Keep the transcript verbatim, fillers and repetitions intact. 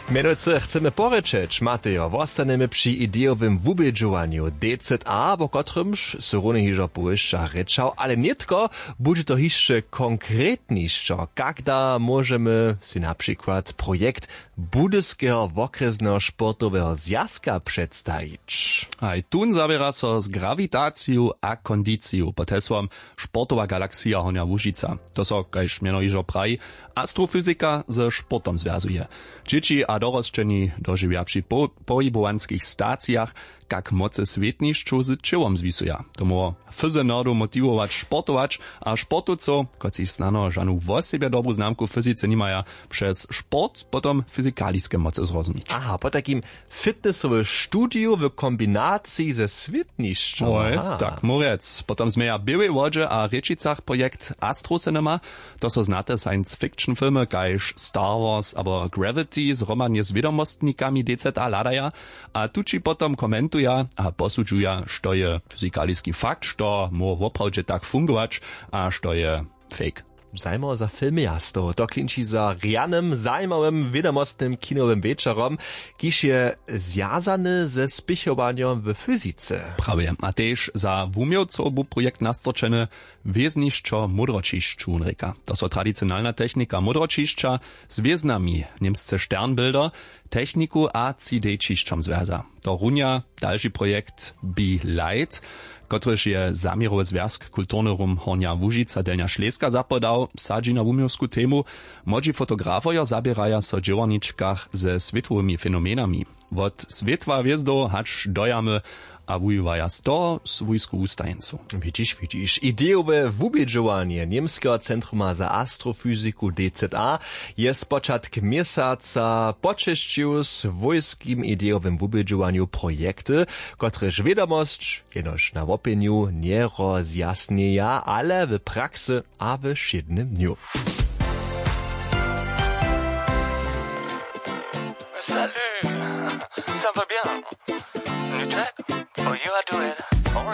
Mianowicie chcemy porečeć, Matejo, wostanemy przy ideowym wubědžowaniu D Z A, o kotrymž se rune hižo powyższa rečał, ale nie tylko, będzie to jeszcze konkretniejszo, kada możemy si na przykład projekt Budyskiego okresnego sportowego zjazka przedstawić. A i tun zabiera so z grawitacją a kondycją pod hesłom Sportowa Galaxia Hornia Łužica. To so, kajż miano iżo praj, astrofyzyka ze sportom związuje. Dzieci a dorosczeni dożywia przy po, pohybowanskich stacjach, jak moce svetnišću z čilom zvisuja. Tomu fyze nerdu motivować sportować, a sportowców, koci znano żanu w sobie dobrą známku w fyzice nimaja, przez sport potom fyzikaliskie moce zrozumieć. Aha, po takim fitnessowym studiu w kombinacji ze svetnišćom. Oj, tak, murec. Potom sme ja były wodzie a rečicach projekt Astrocinema. To so znate science fiction filmy, kajž Star Wars, aber Gravity zromadnie z wiadomostnikami D Z A ladaja, a tuči potom komentuja a posudžuja, što je fyzikaliski fakt, što mo woprawdźe tak fungować, a što je fake. Zajmo za filmy jasto. To klinči za rianym, zajmowym, wiadomostnym kinowym wieczorom, kiż je zjazany ze spichowaniem w fyzice. Prawie. A też za wumiowców był projekt nastroczeny wieżniszczo mudročišću reka. To so tradycjonalna technika mudročišća z wieznami, niemsce Sternbilder, techniku a C D-čišćom związa. To runia dalszy projekt Be Light, kotryż je zamierowy związk kulturny rum Hornia Łužica Delnia Šleska zapodał, sadzi na wumiowsku temu, modzi fotografoja zabieraja so dziełaniczkach ze światłowymi fenomenami. Wot światła wjezdo hacz dojamy, a wujowaja sto swójsku ustajeńcu. Widzisz, widzisz. Ideowe wubědžovanie Niemskiego Centruma za Astrofyziku D Z A jest początek miesiąca počešćił z wojskim ideowym wubědžovaniu projekty, kotreż wiadomość jenoż na wopeniu nie rozjasnieja, ale w praksy a w szydnym dniu. Salut, ça va bien?